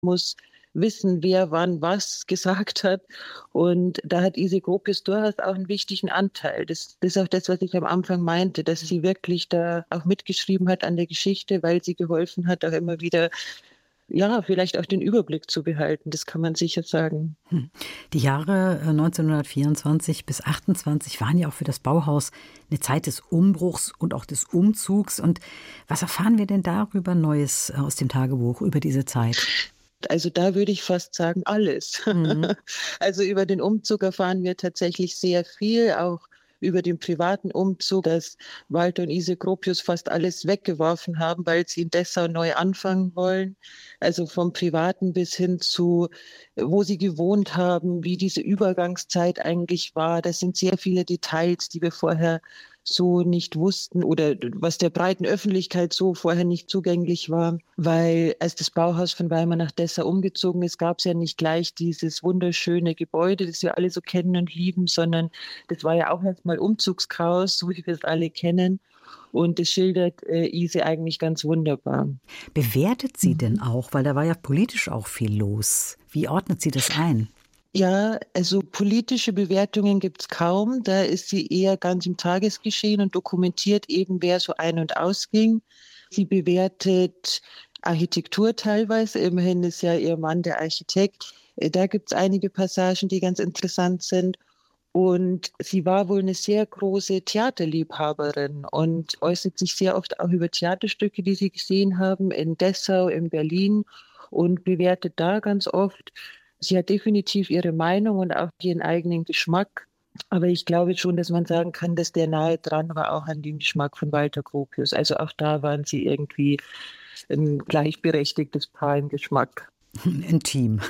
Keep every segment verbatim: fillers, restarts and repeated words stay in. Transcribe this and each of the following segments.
muss wissen, wer wann was gesagt hat. Und da hat Ise Gropius durchaus auch einen wichtigen Anteil. Das, das ist auch das, was ich am Anfang meinte, dass sie wirklich da auch mitgeschrieben hat an der Geschichte, weil sie geholfen hat, auch immer wieder, ja, vielleicht auch den Überblick zu behalten. Das kann man sicher sagen. Hm. Die Jahre äh, neunzehnhundertvierundzwanzig bis achtundzwanzig waren ja auch für das Bauhaus eine Zeit des Umbruchs und auch des Umzugs. Und was erfahren wir denn darüber Neues äh, aus dem Tagebuch über diese Zeit? Also da würde ich fast sagen, alles. Mhm. Also über den Umzug erfahren wir tatsächlich sehr viel, auch über den privaten Umzug, dass Walter und Ise Gropius fast alles weggeworfen haben, weil sie in Dessau neu anfangen wollen. Also vom Privaten bis hin zu, wo sie gewohnt haben, wie diese Übergangszeit eigentlich war. Das sind sehr viele Details, die wir vorher so nicht wussten oder was der breiten Öffentlichkeit so vorher nicht zugänglich war, weil als das Bauhaus von Weimar nach Dessau umgezogen ist, gab es ja nicht gleich dieses wunderschöne Gebäude, das wir alle so kennen und lieben, sondern das war ja auch erstmal Umzugschaos, so wie wir es alle kennen. Und das schildert äh, Ise eigentlich ganz wunderbar. Bewertet sie denn Mhm. auch, weil da war ja politisch auch viel los. Wie ordnet sie das ein? Ja, also politische Bewertungen gibt's kaum. Da ist sie eher ganz im Tagesgeschehen und dokumentiert eben, wer so ein- und ausging. Sie bewertet Architektur teilweise. Immerhin ist ja ihr Mann der Architekt. Äh, Da gibt's einige Passagen, die ganz interessant sind. Und sie war wohl eine sehr große Theaterliebhaberin und äußert sich sehr oft auch über Theaterstücke, die sie gesehen haben in Dessau, in Berlin und bewertet da ganz oft. Sie hat definitiv ihre Meinung und auch ihren eigenen Geschmack. Aber ich glaube schon, dass man sagen kann, dass der nahe dran war auch an dem Geschmack von Walter Gropius. Also auch da waren sie irgendwie ein gleichberechtigtes Paar im Geschmack. Intim.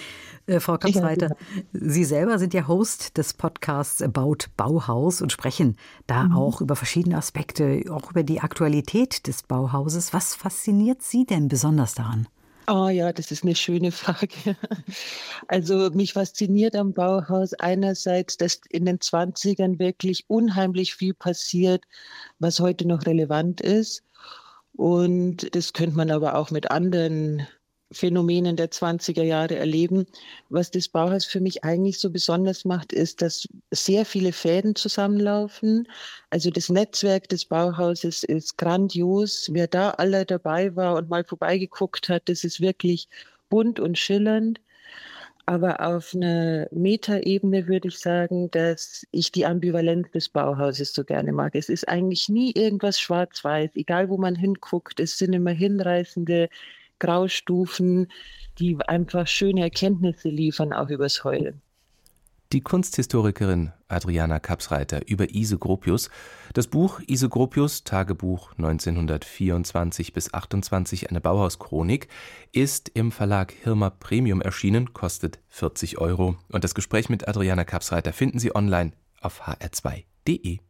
Äh, Frau Ja, Kapsreiter, genau. Sie selber sind ja Host des Podcasts About Bauhaus und sprechen da Mhm. auch über verschiedene Aspekte, auch über die Aktualität des Bauhauses. Was fasziniert Sie denn besonders daran? Oh ja, das ist eine schöne Frage. Also, mich fasziniert am Bauhaus einerseits, dass in den Zwanzigern wirklich unheimlich viel passiert, was heute noch relevant ist. Und das könnte man aber auch mit anderen Phänomenen der zwanziger Jahre erleben. Was das Bauhaus für mich eigentlich so besonders macht, ist, dass sehr viele Fäden zusammenlaufen. Also das Netzwerk des Bauhauses ist grandios. Wer da alle dabei war und mal vorbeigeguckt hat, das ist wirklich bunt und schillernd. Aber auf einer Metaebene würde ich sagen, dass ich die Ambivalenz des Bauhauses so gerne mag. Es ist eigentlich nie irgendwas schwarz-weiß, egal wo man hinguckt. Es sind immer hinreißende Graustufen, die einfach schöne Erkenntnisse liefern, auch übers Heute. Die Kunsthistorikerin Adriana Kapsreiter über Ise Gropius. Das Buch Ise Gropius, Tagebuch neunzehnhundertvierundzwanzig bis achtundzwanzig, eine Bauhauschronik, ist im Verlag Hirmer Premium erschienen, kostet vierzig Euro. Und das Gespräch mit Adriana Kapsreiter finden Sie online auf h r zwei punkt d e.